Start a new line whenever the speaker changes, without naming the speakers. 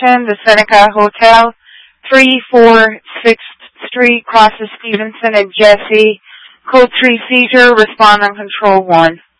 location, the Seneca Hotel, 346th Street, crosses Stevenson and Jesse. Code 3 seizure, respond on control 1.